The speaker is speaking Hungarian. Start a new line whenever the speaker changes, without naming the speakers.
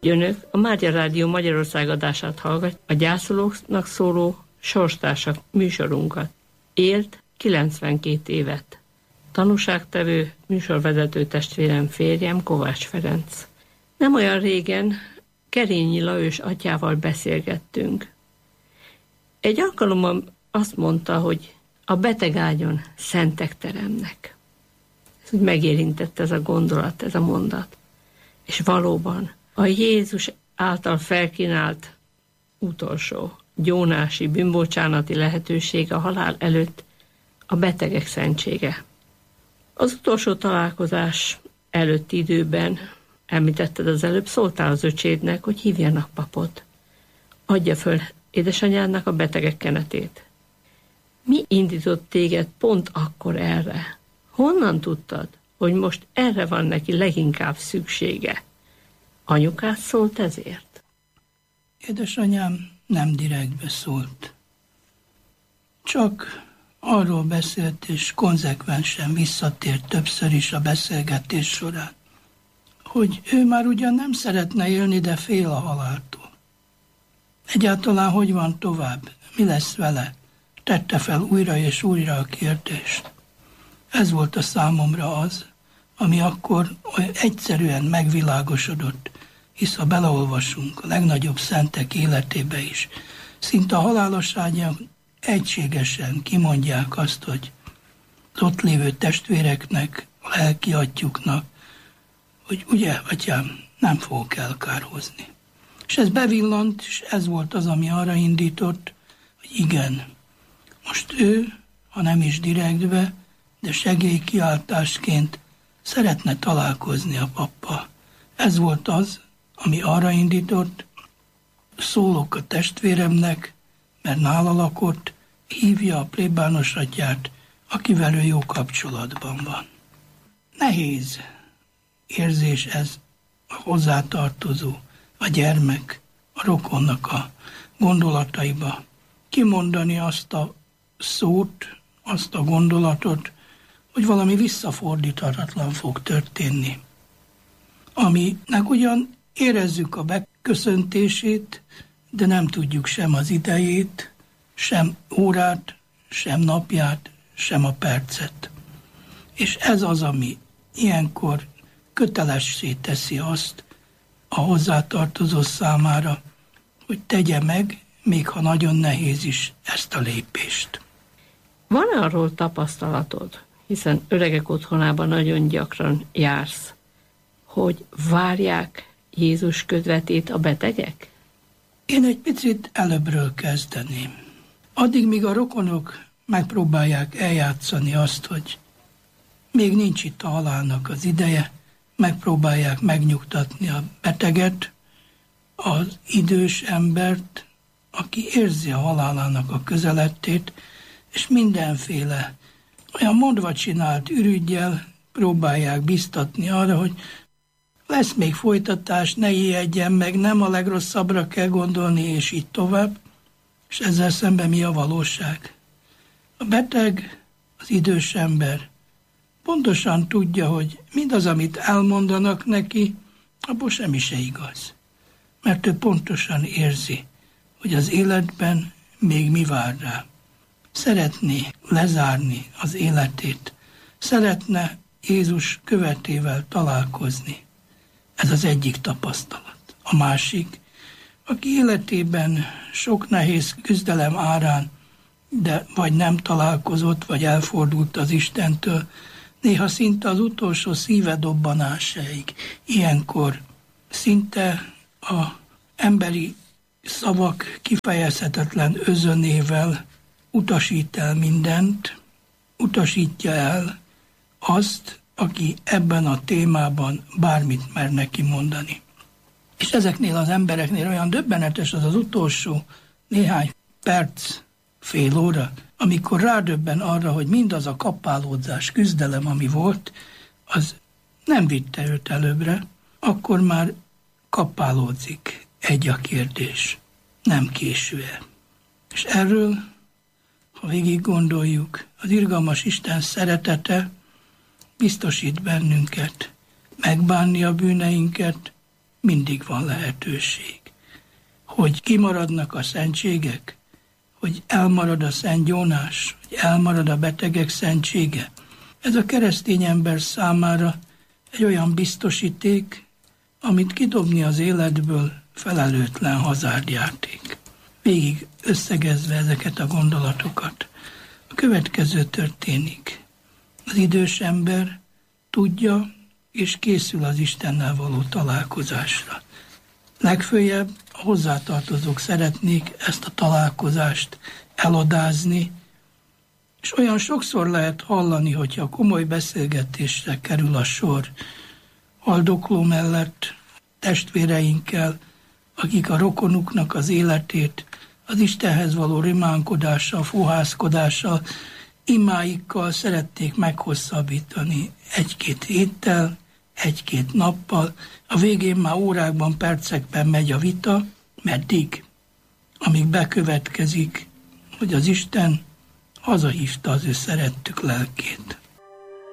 Önök a Mária Rádió Magyarország adását hallgat, a gyászolóknak szóló Sorstársak műsorunkat. Élt 92 évet. Tanúságtevő, műsorvezető testvérem, férjem Kovács Ferenc. Nem olyan régen Kerényi Lajos atyával beszélgettünk. Egy alkalommal azt mondta, hogy a betegágyon szentek teremnek. Ez úgy megérintett ez a gondolat, ez a mondat. És valóban a Jézus által felkínált utolsó gyónási, bűnbocsánati lehetőség a halál előtt a betegek szentsége. Az utolsó találkozás előtti időben, említetted az előbb, szóltál az öcsédnek, hogy hívjanak papot. Adja föl édesanyádnak a betegek kenetét. Mi indított téged pont akkor erre? Honnan tudtad, hogy most erre van neki leginkább szüksége? Anyukád szólt ezért?
Édesanyám nem direktbe szólt. Csak arról beszélt, és konzekvensen visszatért többször is a beszélgetés során, hogy ő már ugyan nem szeretne élni, de fél a haláltól. Egyáltalán hogy van tovább? Mi lesz vele? Tette fel újra és újra a kérdést. Ez volt a számomra az, ami akkor egyszerűen megvilágosodott, hisz ha beleolvasunk a legnagyobb szentek életébe is, szinte a halálos ágyon egységesen kimondják azt, hogy az ott lévő testvéreknek, a lelki atyuknak, hogy ugye, atyám, nem fogok elkárhozni. És ez bevillant, és ez volt az, ami arra indított, hogy igen, most ő, ha nem is direktbe, de segélykiáltásként szeretne találkozni a pappal. Ez volt az, ami arra indított, szólok a testvéremnek, mert nála lakott, hívja a plébános atyát, akivel ő jó kapcsolatban van. Nehéz érzés ez a hozzátartozó, a gyermek, a rokonnak a gondolataiba. Kimondani azt a szót, azt a gondolatot, hogy valami visszafordíthatatlan fog történni. Aminek ugyan érezzük a beköszöntését, de nem tudjuk sem az idejét, sem órát, sem napját, sem a percet. És ez az, ami ilyenkor kötelessé teszi azt a hozzátartozó számára, hogy tegye meg, még ha nagyon nehéz is, ezt a lépést.
Van arról tapasztalatod, hiszen öregek otthonában nagyon gyakran jársz, hogy várják Jézus ködvetét a betegek?
Én egy picit előbbről kezdeném. Addig, míg a rokonok megpróbálják eljátszani azt, hogy még nincs itt a halálnak az ideje, megpróbálják megnyugtatni a beteget, az idős embert, aki érzi a halálának a közelettét, és mindenféle olyan mondva csinált ürüggyel próbálják biztatni arra, hogy lesz még folytatás, ne ijedjen meg, nem a legrosszabbra kell gondolni, és így tovább. És ezzel szemben mi a valóság? A beteg, az idős ember pontosan tudja, hogy mindaz, amit elmondanak neki, abból semmi se igaz. Mert ő pontosan érzi, hogy az életben még mi vár rá. Szeretné lezárni az életét, szeretne Jézus követével találkozni. Ez az egyik tapasztalat. A másik, aki életében sok nehéz küzdelem árán, de vagy nem találkozott, vagy elfordult az Istentől, néha szinte az utolsó szívedobbanásáig. Ilyenkor szinte a emberi szavak kifejezhetetlen özönével utasít el mindent, utasítja el azt, aki ebben a témában bármit mer neki mondani. És ezeknél az embereknél olyan döbbenetes az utolsó néhány perc, fél óra, amikor rádöbben arra, hogy mindaz a kapálódzás, küzdelem, ami volt, az nem vitte őt előbbre, akkor már kapálódzik egy a kérdés. Nem késő-e? És erről, ha végig gondoljuk, az irgalmas Isten szeretete biztosít bennünket megbánni a bűneinket, mindig van lehetőség. Hogy kimaradnak a szentségek, hogy elmarad a szentgyónás, hogy elmarad a betegek szentsége. Ez a keresztény ember számára egy olyan biztosíték, amit kidobni az életből felelőtlen hazárdjáték. Végig összegezve ezeket a gondolatokat, a következő történik. Az idős ember tudja és készül az Istennel való találkozásra. Legföljebb a hozzátartozók szeretnék ezt a találkozást elodázni, és olyan sokszor lehet hallani, hogyha komoly beszélgetésre kerül a sor, haldokló mellett testvéreinkkel, akik a rokonuknak az életét az Istenhez való rimánkodással, fohászkodással, imáikkal szerették meghosszabbítani egy-két héttel, egy-két nappal, a végén már órákban, percekben megy a vita, meddig? Amíg bekövetkezik, hogy az Isten hazahívta az ő szerettük lelkét.